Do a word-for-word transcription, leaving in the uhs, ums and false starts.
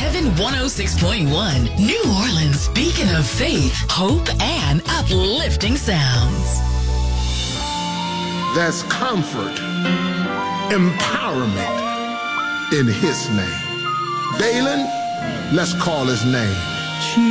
Heaven one oh six point one, New Orleans' beacon of faith, hope, and uplifting sounds. There's comfort, empowerment in his name. Dalen, let's call his name.